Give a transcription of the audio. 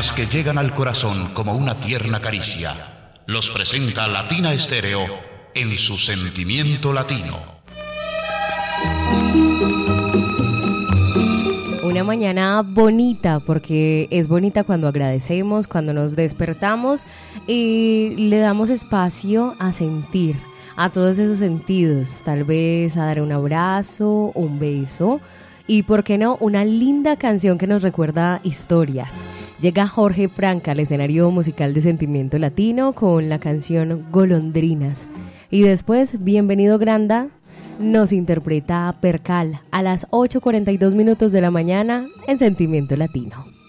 Temas que llegan al corazón como una tierna caricia. Los presenta Latina Estéreo en su sentimiento latino. Una mañana bonita, porque es bonita cuando agradecemos, cuando nos despertamos y le damos espacio a sentir, a todos esos sentidos, tal vez a dar un abrazo, un beso y, ¿por qué no?, una linda canción que nos recuerda historias. Llega Jorge Franca al escenario musical de Sentimiento Latino con la canción Golondrinas. Y después, Bienvenido Granda nos interpreta Percal a las 8:42 de la mañana en Sentimiento Latino.